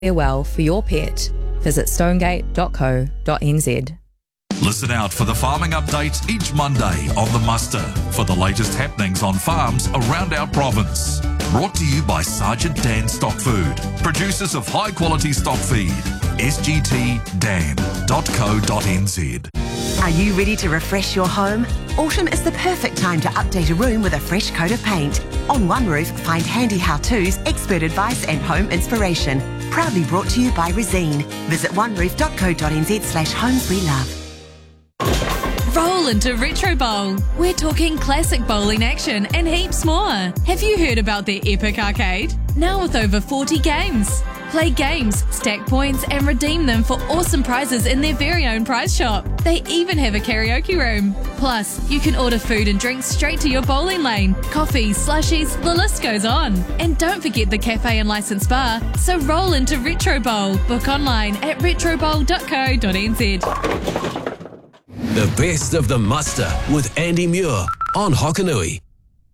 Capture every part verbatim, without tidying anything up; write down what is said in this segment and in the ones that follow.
well for your pet. Visit stonegate dot co dot n z. Listen out for the farming updates each Monday on The Muster for the latest happenings on farms around our province. Brought to you by Sergeant Dan Stock Food, producers of high quality stock feed. s g t dan dot co dot n z. Are you ready to refresh your home? Autumn is the perfect time to update a room with a fresh coat of paint. On One Roof, find handy how-tos, expert advice and home inspiration. Proudly brought to you by Resine. Visit one roof dot co dot n z slash homes we love. Roll into Retro Bowl. We're talking classic bowling action and heaps more. Have you heard about their Epic Arcade? Now with over forty games. Play games, stack points and redeem them for awesome prizes in their very own prize shop. They even have a karaoke room. Plus, you can order food and drinks straight to your bowling lane. Coffees, slushies, the list goes on. And don't forget the cafe and licensed bar. So roll into Retro Bowl. Book online at retro bowl dot co dot n z. The best of the muster with Andy Muir on Hokanui.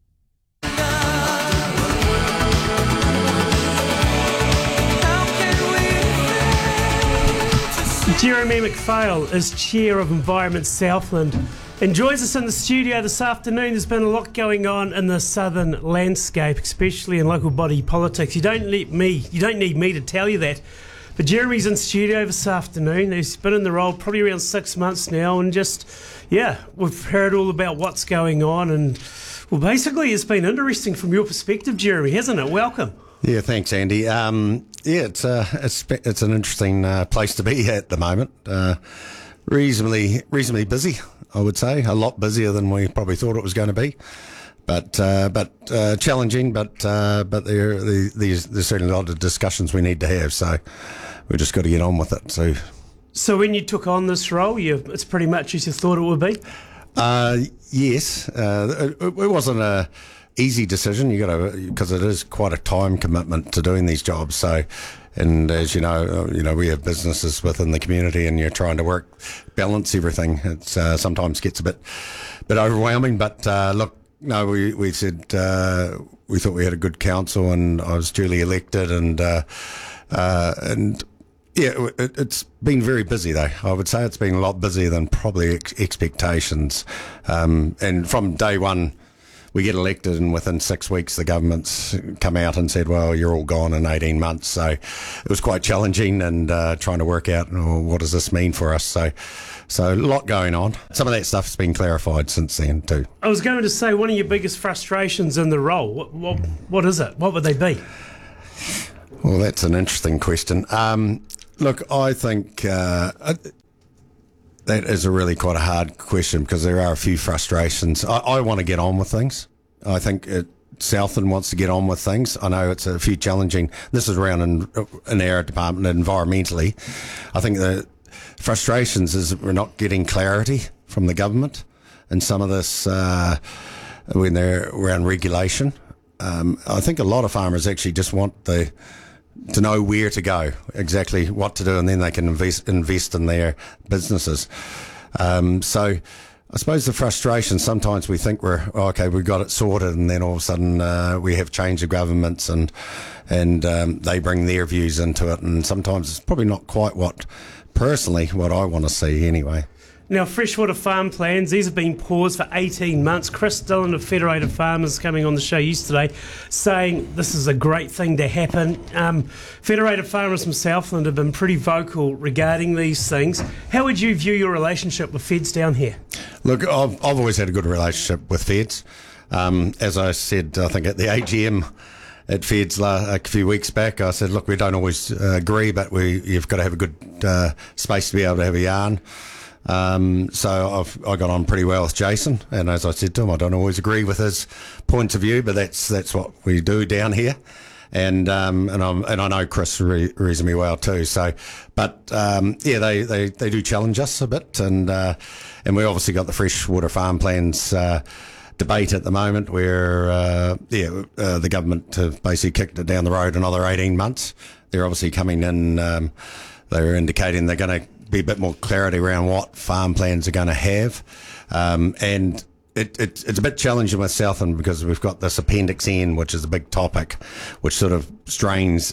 Jeremy McPhail is Chair of Environment Southland and joins us in the studio this afternoon. There's been a lot going on in the southern landscape, especially in local body politics. You don't need me, you don't need me to tell you that. But Jeremy's in studio this afternoon. He's been in the role probably around six months now, and just, yeah, we've heard all about what's going on. And, well, basically it's been interesting from your perspective, Jeremy, hasn't it? Welcome. Yeah, thanks, Andy. Um, yeah, it's uh, it's it's an interesting uh, place to be at the moment. Uh, reasonably reasonably busy, I would say. A lot busier than we probably thought it was going to be, but uh, but uh, challenging. But uh, but there there's there's certainly a lot of discussions we need to have. So we've just got to get on with it. So so when you took on this role, you it's pretty much as you thought it would be. Uh, yes, uh, it, it wasn't a easy decision. You got to, because it is quite a time commitment to doing these jobs. So, and as you know, you know we have businesses within the community, and you're trying to work balance everything. It's uh, sometimes gets a bit, bit overwhelming. But uh, look, no, we we said uh, we thought we had a good council, and I was duly elected, and uh, uh, and. Yeah, it, it's been very busy though. I would say it's been a lot busier than probably ex- expectations. Um, and from day one, we get elected, and within six weeks, the government's come out and said, well, you're all gone in eighteen months. So it was quite challenging, and uh, trying to work out, oh, what does this mean for us? So, so a lot going on. Some of that stuff's been clarified since then too. I was going to say, one of your biggest frustrations in the role, what, what, what is it? What would they be? Well, that's an interesting question. Um, Look, I think uh, that is a really quite a hard question, because there are a few frustrations. I, I want to get on with things. I think it, Southland wants to get on with things. I know it's a few challenging. This is around in, in our department environmentally. I think the frustrations is that we're not getting clarity from the government and some of this uh, when they're around regulation. Um, I think a lot of farmers actually just want the to know where to go, exactly what to do, and then they can invest invest in their businesses. Um, so I suppose the frustration, sometimes we think we're, oh, okay, we've got it sorted, and then all of a sudden uh, we have change of governments, and and um, they bring their views into it, and sometimes it's probably not quite what, personally, what I want to see anyway. Now, freshwater farm plans, these have been paused for eighteen months. Chris Dillon of Federated Farmers coming on the show yesterday saying this is a great thing to happen. Um, Federated Farmers from Southland have been pretty vocal regarding these things. How would you view your relationship with Feds down here? Look, I've, I've always had a good relationship with Feds. Um, as I said, I think at the A G M at Feds la- a few weeks back, I said, look, we don't always uh, agree, but we you've got to have a good uh, space to be able to have a yarn. Um, so I've, I got on pretty well with Jason, and as I said to him, I don't always agree with his points of view, but that's that's what we do down here, and um, and I'm and I know Chris re- reasonably well too. So, but um, yeah, they, they, they do challenge us a bit, and uh, and we obviously got the freshwater farm plans uh, debate at the moment, where uh, yeah uh, the government have basically kicked it down the road another eighteen months. They're obviously coming in. Um, they're indicating they're going to be a bit more clarity around what farm plans are going to have. Um, and it, it, it's a bit challenging with Southland, because we've got this Appendix N, which is a big topic, which sort of strains it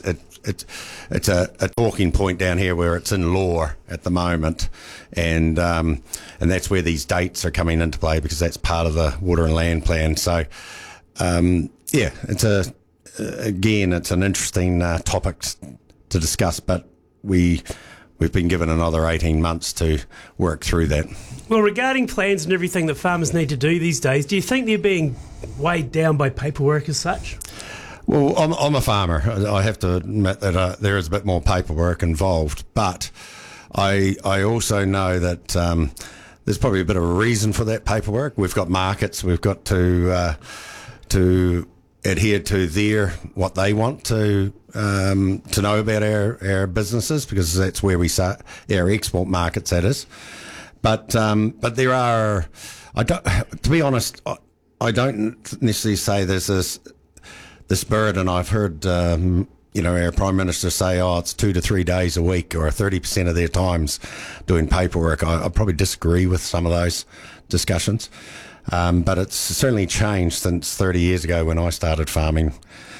it's it's a, a talking point down here where it's in law at the moment, and um, and that's where these dates are coming into play, because that's part of the water and land plan. So um, yeah, it's a again it's an interesting uh, topic to discuss, but we. We've been given another eighteen months to work through that. Well, regarding plans and everything that farmers need to do these days, do you think they're being weighed down by paperwork as such? Well, I'm, I'm a farmer. I have to admit that uh, there is a bit more paperwork involved, but I I also know that um, there's probably a bit of a reason for that paperwork. We've got markets. We've got to uh, to adhere to their what they want to um, to know about our, our businesses, because that's where we start our export markets. That is, but um, but there are. I don't. To be honest, I, I don't necessarily say there's this this burden. I've heard um, you know our Prime Minister say, oh, it's two to three days a week, or thirty percent of their times doing paperwork. I, I probably disagree with some of those discussions. Um, but it's certainly changed since thirty years ago when I started farming.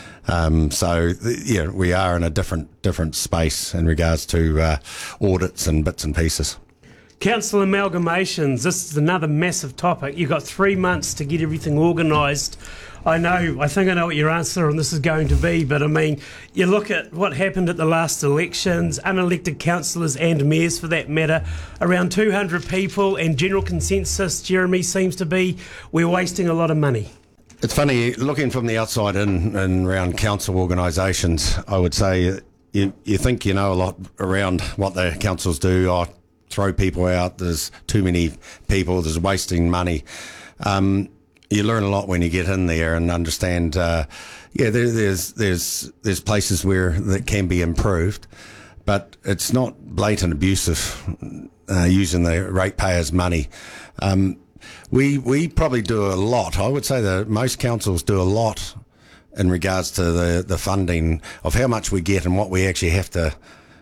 Um, so, yeah, we are in a different different space in regards to uh, audits and bits and pieces. Council amalgamations, this is another massive topic. You've got three months to get everything organised. I know, I think I know what your answer on this is going to be, but I mean, you look at what happened at the last elections, unelected councillors and mayors for that matter, around two hundred people, and general consensus, Jeremy, seems to be we're wasting a lot of money. It's funny, looking from the outside in and around council organisations, I would say you, you think you know a lot around what the councils do. Oh, throw people out, there's too many people, there's wasting money. Um, you learn a lot when you get in there and understand, uh, yeah, there, there's there's there's places where that can be improved, but it's not blatant abusive uh, using the ratepayers' money. Um, we we probably do a lot. I would say that most councils do a lot in regards to the, the funding of how much we get and what we actually have to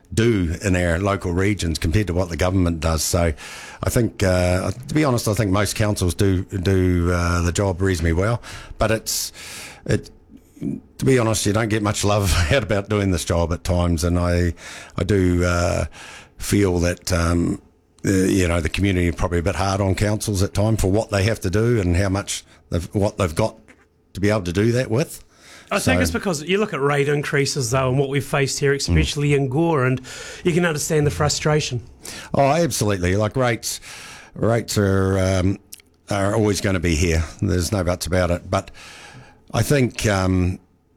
do in our local regions compared to what the government does. So I think, uh, to be honest, I think most councils do do uh, the job reasonably well. But it's, it, to be honest, you don't get much love out about doing this job at times. And I, I do uh, feel that, um, uh, you know, the community are probably a bit hard on councils at times for what they have to do and how much, they've, what they've got to be able to do that with. I think so, it's because you look at rate increases, though, and what we've faced here, especially mm. in Gore, and you can understand the frustration. Oh, absolutely. Like rates, rates are um, are always going to be here. There's no buts about it. But I think, um,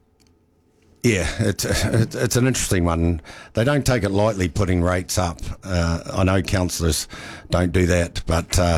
yeah, it's it's an interesting one. They don't take it lightly putting rates up. Uh, I know councillors don't do that, but uh,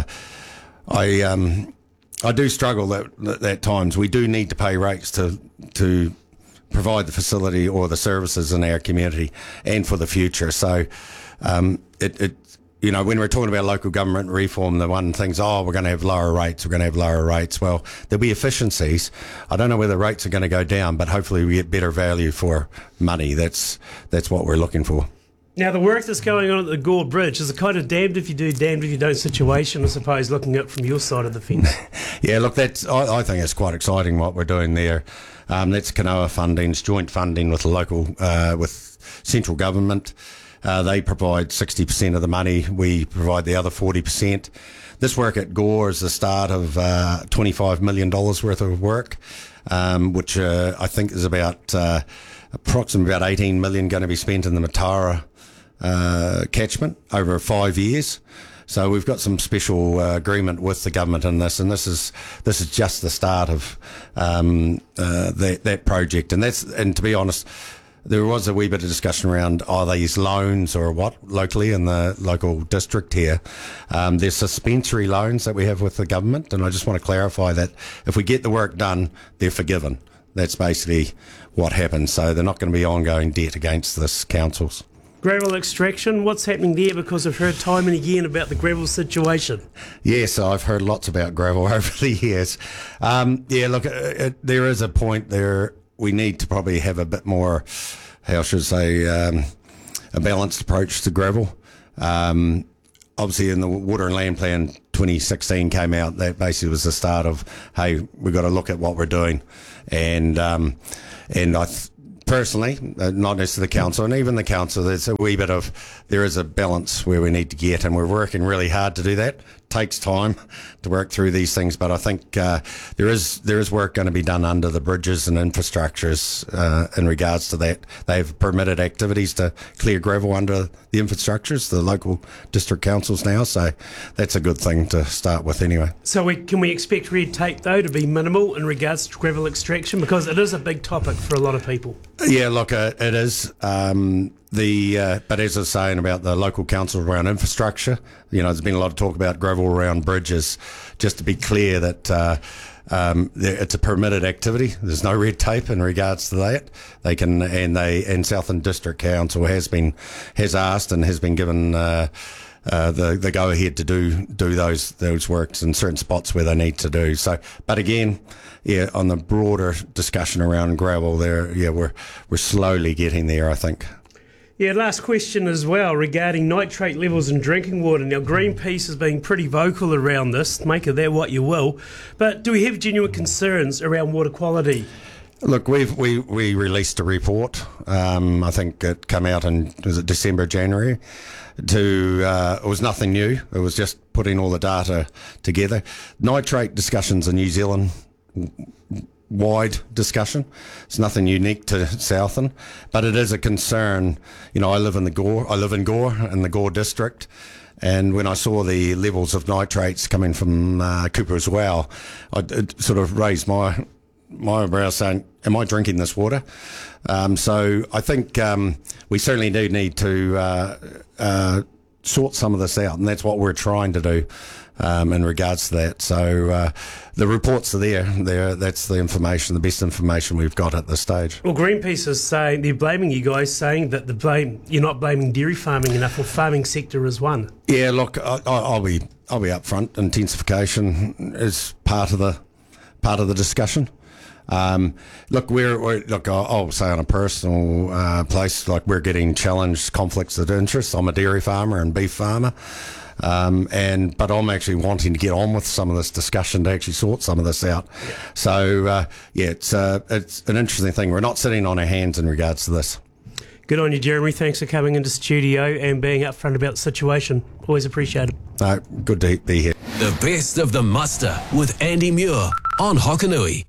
I. Um, I do struggle that, that at times. We do need to pay rates to to provide the facility or the services in our community and for the future. So, um, it, it you know, when we're talking about local government reform, the one thing's, oh, we're going to have lower rates, we're going to have lower rates. Well, there'll be efficiencies. I don't know whether rates are going to go down, but hopefully we get better value for money. That's that's what we're looking for. Now, the work that's going on at the Gore Bridge is a kind of damned if you do, damned if you don't situation, I suppose, looking at it from your side of the fence. Yeah, look, that's I, I think it's quite exciting what we're doing there. Um, that's Kanoa funding, it's joint funding with local, uh, with central government. Uh, they provide sixty percent of the money. We provide the other forty percent. This work at Gore is the start of uh, twenty-five million dollars worth of work, um, which uh, I think is about uh, approximately about eighteen million dollars going to be spent in the Matara Uh, catchment over five years. So we've got some special uh, agreement with the government in this, and this is this is just the start of um, uh, that that project. And that's and to be honest, there was a wee bit of discussion around are these loans or what locally in the local district here. Um, there's suspensory loans that we have with the government, and I just want to clarify that if we get the work done, they're forgiven. That's basically what happens. So they're not going to be ongoing debt against this councils. Gravel extraction, what's happening there? Because I've heard time and again about the gravel situation. Yes, I've heard lots about gravel over the years. Um, yeah, look, it, it, there is a point there. We need to probably have a bit more, how should I say, um, a balanced approach to gravel. Um, obviously, in the Water and Land Plan twenty sixteen came out, that basically was the start of, hey, we've got to look at what we're doing. And, um, and I... Th- personally, uh, not necessarily the council, and even the council, there's a wee bit of, there is a balance where we need to get, and we're working really hard to do that. Takes time to work through these things, but I think uh, there is there is work going to be done under the bridges and infrastructures uh, in regards to that. They've permitted activities to clear gravel under the infrastructures, the local district councils now, so that's a good thing to start with anyway. So we, can we expect red tape, though, to be minimal in regards to gravel extraction? Because it is a big topic for a lot of people. Yeah, look, uh, it is. Um, the uh, but as I was saying about the local council around infrastructure, you know, there's been a lot of talk about gravel around bridges. Just to be clear that uh, um, it's a permitted activity. There's no red tape in regards to that. They can, and they and Southland District Council has been has asked and has been given uh, uh, the the go ahead to do do those those works in certain spots where they need to do so. But again, yeah, on the broader discussion around gravel, there, yeah, we're we're slowly getting there, I think. Yeah, last question as well regarding nitrate levels in drinking water. Now, Greenpeace has been pretty vocal around this. Make of that what you will. But do we have genuine concerns around water quality? Look, we've, we we released a report. Um, I think it came out in was it December, January. To uh, it was nothing new. It was just putting all the data together. Nitrate discussions in New Zealand. Wide discussion. It's nothing unique to Southern, but it is a concern. You know, I live in the Gore. I live in Gore in the Gore district, and when I saw the levels of nitrates coming from uh, Cooper as well, I, it sort of raised my my eyebrows, saying, "Am I drinking this water?" Um, so I think um, we certainly do need to uh, uh, sort some of this out, and that's what we're trying to do. Um, in regards to that, so uh, the reports are there. There, that's the information, the best information we've got at this stage. Well, Greenpeace is saying they're blaming you guys, saying that the blame you're not blaming dairy farming enough, or farming sector as one. Yeah, look, I, I'll be I'll be upfront. Intensification is part of the part of the discussion. Um, look, we're, we're look. I'll, I'll say on a personal uh, place, like we're getting challenged conflicts of interest. I'm a dairy farmer and beef farmer. Um, and but I'm actually wanting to get on with some of this discussion to actually sort some of this out. Yeah. So uh, yeah, it's uh, it's an interesting thing. We're not sitting on our hands in regards to this. Good on you, Jeremy. Thanks for coming into studio and being upfront about the situation. Always appreciate it. Uh, good to be here. The best of the muster with Andy Muir on Hokanui.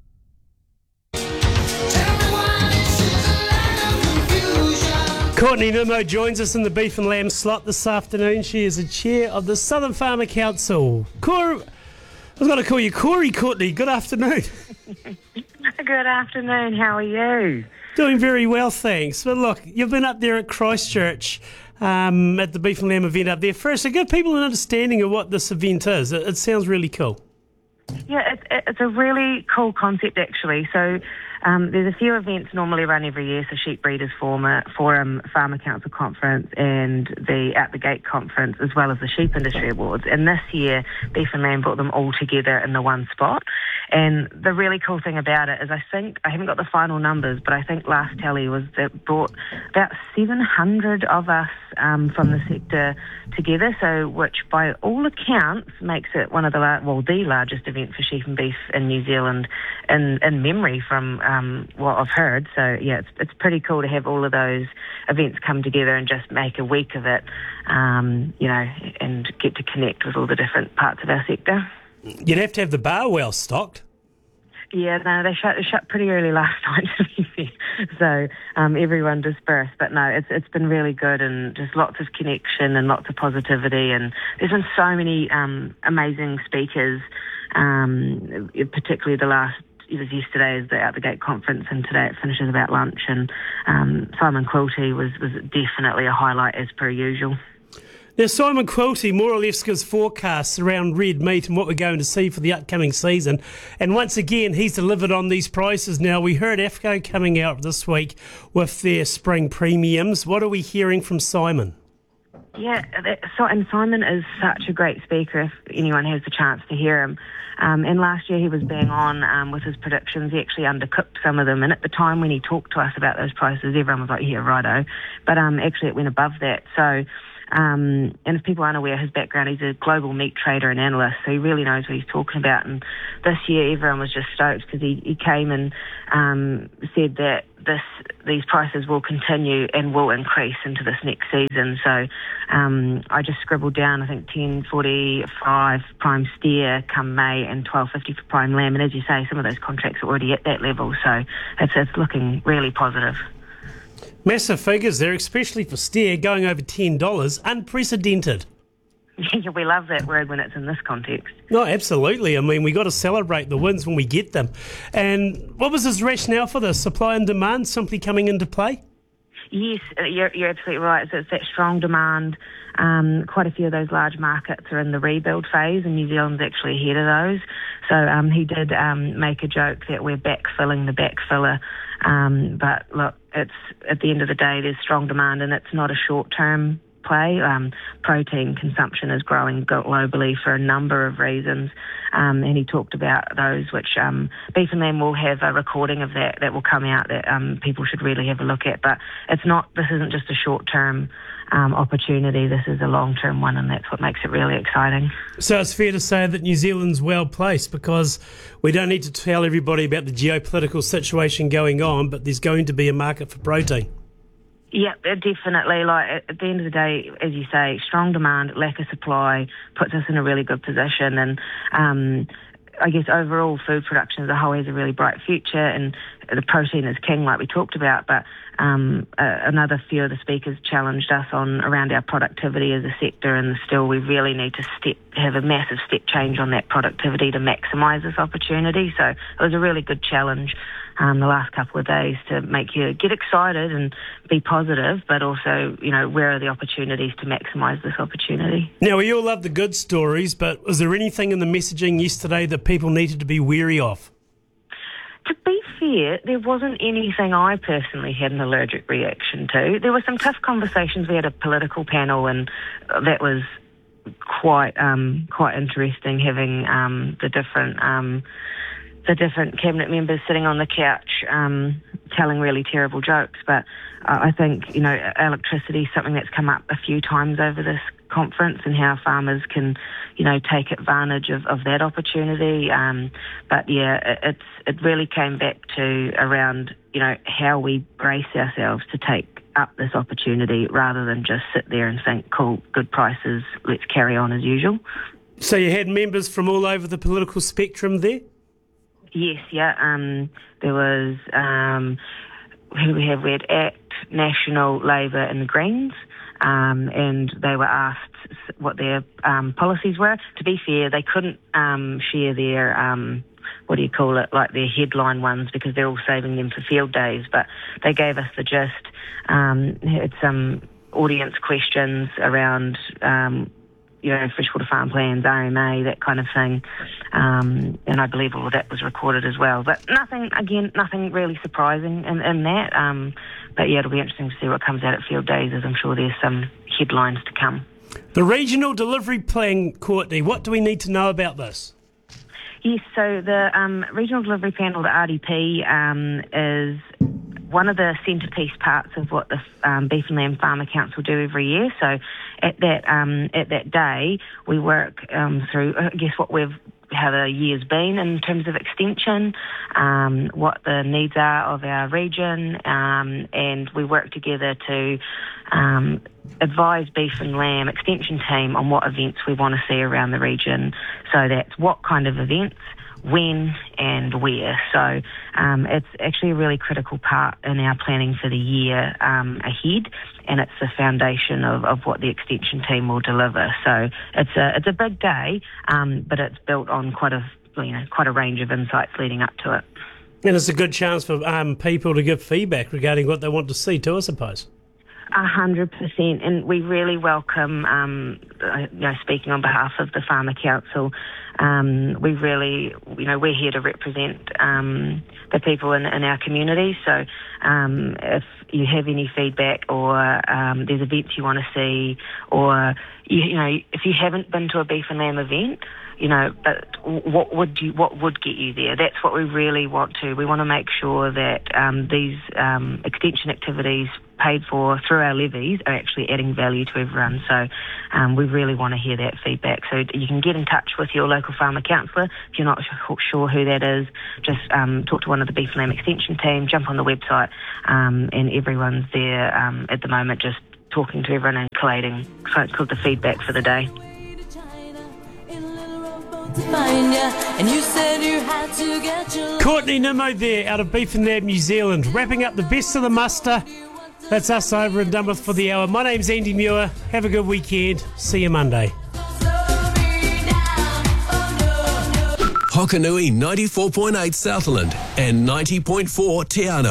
Courtney Nimmo joins us in the beef and lamb slot this afternoon. She is the chair of the Southern Farmer Council. Corey, I was going to call you Corey, Courtney. Good afternoon. Good afternoon. How are you? Doing very well, thanks. But look, you've been up there at Christchurch um, at the beef and lamb event up there. First, to give people an understanding of what this event is. It, it sounds really cool. Yeah, it's, it's a really cool concept, actually. So um, there's a few events normally run every year, so Sheep Breeders Forum, Forum, Farmer Council Conference and the Out the Gate Conference, as well as the Sheep Industry Awards. And this year, Beef and Lamb brought them all together in the one spot. And the really cool thing about it is I think, I haven't got the final numbers, but I think last tally was that it brought about seven hundred of us um, from the sector together, so which by all accounts makes it one of the, lar- well, the largest event for sheep and beef in New Zealand in, in memory from um, what I've heard. So yeah, it's, it's pretty cool to have all of those events come together and just make a week of it, um, you know, and get to connect with all the different parts of our sector. You'd have to have the bar well stocked. Yeah, no, they shut, shut pretty early last night, to be fair. So um, everyone dispersed. But no, it's it's been really good and just lots of connection and lots of positivity. And there's been so many um, amazing speakers, um, particularly the last, it was yesterday is the Out the Gate conference, and today it finishes about lunch. And um, Simon Quilty was, was definitely a highlight as per usual. Now, Simon Quilty more or less gives forecasts around red meat and what we're going to see for the upcoming season. And once again, he's delivered on these prices. Now, we heard AFCO coming out this week with their spring premiums. What are we hearing from Simon? Yeah, that, so, and Simon is such a great speaker if anyone has the chance to hear him. Um, and last year he was bang on um, with his predictions. He actually undercooked some of them. And at the time when he talked to us about those prices, everyone was like, yeah, righto. But um, actually it went above that. So Um, and if people aren't aware of his background, he's a global meat trader and analyst, so he really knows what he's talking about. And this year, everyone was just stoked because he, he came and um, said that this these prices will continue and will increase into this next season. So um, I just scribbled down, I think, ten forty-five prime steer come May and twelve fifty for prime lamb. And as you say, some of those contracts are already at that level, so it's, it's looking really positive. Massive figures there, especially for steer, going over ten dollars. Unprecedented. Yeah, we love that word when it's in this context. No, absolutely. I mean, we got to celebrate the wins when we get them. And what was his rationale for this? Supply and demand simply coming into play? Yes, you're, you're absolutely right. So it's that strong demand. Um, quite a few of those large markets are in the rebuild phase, and New Zealand's actually ahead of those. So um, he did um, make a joke that we're backfilling the backfiller. Um, but look, it's at the end of the day, there's strong demand, and it's not a short-term play. Um, protein consumption is growing globally for a number of reasons, um, and he talked about those, which um, Beef and Lamb will have a recording of that that will come out that um, people should really have a look at. But it's not. This isn't just a short-term um, opportunity. This is a long-term one, and that's what makes it really exciting. So it's fair to say that New Zealand's well placed, because we don't need to tell everybody about the geopolitical situation going on, but there's going to be a market for protein. Yeah, definitely. Like at the end of the day, as you say, strong demand, lack of supply puts us in a really good position. And um, I guess overall food production as a whole has a really bright future, and the protein is king, like we talked about. But um, uh, another few of the speakers challenged us on around our productivity as a sector, and still we really need to step have a massive step change on that productivity to maximise this opportunity. So it was a really good challenge. Um, the last couple of days to make you get excited and be positive, but also, you know, where are the opportunities to maximise this opportunity? Now, we all love the good stories, but was there anything in the messaging yesterday that people needed to be wary of? To be fair, there wasn't anything I personally had an allergic reaction to. There were some tough conversations. We had a political panel, and that was quite um, quite interesting, having um, the different... Um, the different cabinet members sitting on the couch um, telling really terrible jokes. But uh, I think, you know, electricity is something that's come up a few times over this conference, and how farmers can, you know, take advantage of, of that opportunity. Um, but, yeah, it, it's it really came back to around, you know, how we brace ourselves to take up this opportunity rather than just sit there and think, cool, good prices, let's carry on as usual. So you had members from all over the political spectrum there? Yes, yeah. Um, there was, um, who do we have? We had ACT, National, Labour and the Greens, um, and they were asked what their um, policies were. To be fair, they couldn't um, share their, um, what do you call it, like their headline ones, because they're all saving them for field days, but they gave us the gist. Um, had some audience questions around um you know, freshwater farm plans, R M A, that kind of thing. Um, and I believe all of that was recorded as well. But nothing, again, nothing really surprising in, in that. Um, but yeah, it'll be interesting to see what comes out at field days, as I'm sure there's some headlines to come. The regional delivery plan, Courtney, what do we need to know about this? Yes, so the um, regional delivery panel, the R D P, um, is one of the centrepiece parts of what the um, Beef and Lamb Farmer Council do every year. So at that um, at that day, we work um, through, I guess, what we've how the year's been in terms of extension, um, what the needs are of our region, um, and we work together to um, advise Beef and Lamb Extension team on what events we want to see around the region. So that's what kind of events, when and where. So um, it's actually a really critical part in our planning for the year um, ahead, and it's the foundation of, of what the extension team will deliver. So it's a it's a big day, um, but it's built on quite a you know quite a range of insights leading up to it. And it's a good chance for um, people to give feedback regarding what they want to see too, I suppose. A hundred percent, and we really welcome, um, you know, speaking on behalf of the Farmer Council, um, we really, you know, we're here to represent um, the people in, in our community. So um, if you have any feedback or um, there's events you want to see, or you, you know, if you haven't been to a beef and lamb event, you know, but what would you, what would get you there? That's what we really want to. We want to make sure that um, these um, extension activities paid for through our levies are actually adding value to everyone. So um, we really want to hear that feedback. So you can get in touch with your local farmer councillor. If you're not sure who that is, just um, talk to one of the Beef and Lamb Extension team, jump on the website, um, and everyone's there um, at the moment just talking to everyone and collating. So it's called the feedback for the day. Courtney Nimmo there out of Beef and Lamb New Zealand, wrapping up the best of the muster. That's us over and done with for the hour. My name's Andy Muir. Have a good weekend. See you Monday. Hokanui ninety-four point eight Southland and ninety point four Te Anau.